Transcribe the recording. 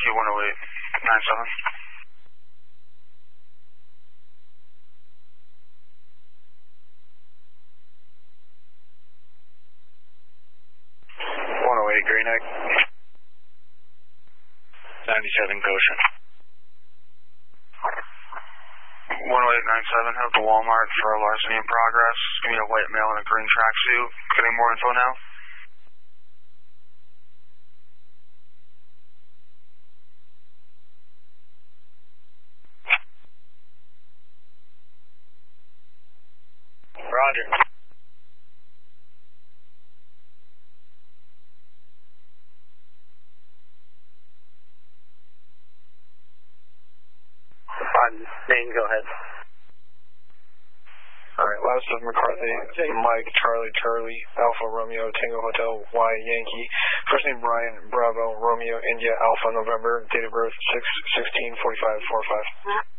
Yankee 10897. 108 Green Egg. 97 Goshen. 10897, have the Walmart for a larceny in progress. Give me a white male in a green tracksuit. Getting more info now? Roger. Name, go ahead. Alright, last of McCarthy, Mike, Charlie, Alpha, Romeo, Tango Hotel, Y, Yankee. First name Brian, Bravo, Romeo, India, Alpha, November, date of birth 6/16/45, 45.